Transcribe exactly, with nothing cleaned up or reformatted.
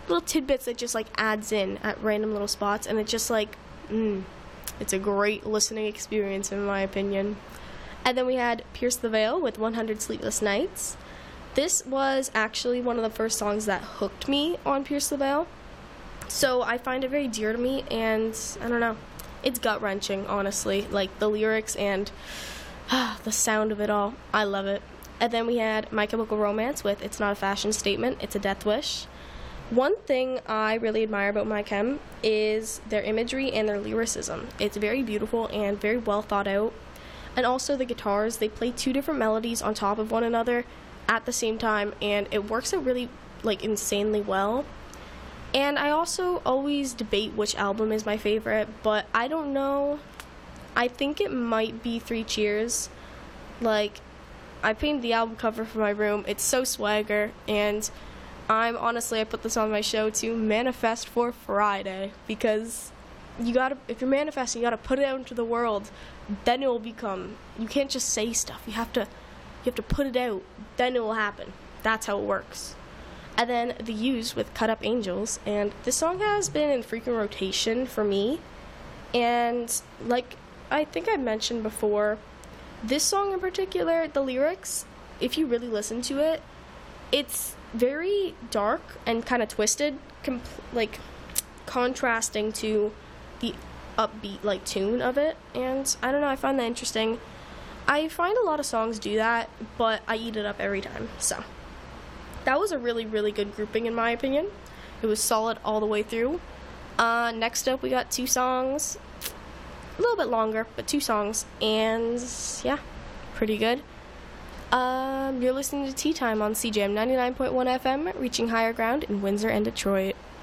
little tidbits that just like adds in at random little spots, and it just like, mm, it's a great listening experience in my opinion. And then we had Pierce the Veil with one hundred Sleepless Nights. This was actually one of the first songs that hooked me on Pierce the Veil. So I find it very dear to me, and I don't know, it's gut-wrenching, honestly. Like, the lyrics and ah, the sound of it all. I love it. And then we had My Chemical Romance with It's Not a Fashion Statement, It's a Death Wish. One thing I really admire about My Chem is their imagery and their lyricism. It's very beautiful and very well thought out. And also the guitars, they play two different melodies on top of one another at the same time, and it works out really, like, insanely well. And I also always debate which album is my favorite, but I don't know. I think it might be Three Cheers. Like, I painted the album cover for my room. It's so swagger, and I'm honestly, I put this on my show to manifest for Friday, because you gotta, if you're manifesting, you gotta put it out into the world. Then it will become. You can't just say stuff. You have to, you have to put it out. Then it will happen. That's how it works. And then The Used with Cut Up Angels, and this song has been in frequent rotation for me. And like I think I mentioned before, this song in particular, the lyrics, if you really listen to it, it's very dark and kind of twisted, compl- like contrasting to the upbeat like tune of it. And I don't know, I find that interesting. I find a lot of songs do that, but I eat it up every time. So that was a really, really good grouping in my opinion. It was solid all the way through. Uh, next up, we got two songs, a little bit longer, but two songs, and yeah, pretty good. Um, you're listening to Tea Time on C J M ninety-nine point one F M, reaching higher ground in Windsor and Detroit.